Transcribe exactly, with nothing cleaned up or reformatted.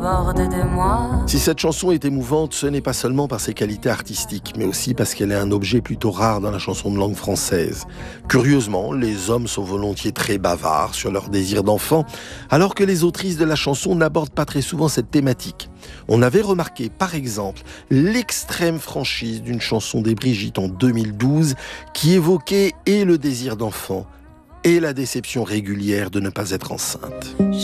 déborde de moi. Si cette chanson est émouvante, ce n'est pas seulement par ses qualités artistiques, mais aussi parce qu'elle est un objet plutôt rare dans la chanson de langue française. Curieusement, les hommes sont volontiers très bavards sur leur désir d'enfant, alors que les autrices de la chanson n'abordent pas très souvent cette thématique. On avait remarqué, par exemple, l'extrême franchise d'une chanson des Brigitte en deux mille douze qui évoquait et le désir d'enfant et la déception régulière de ne pas être enceinte.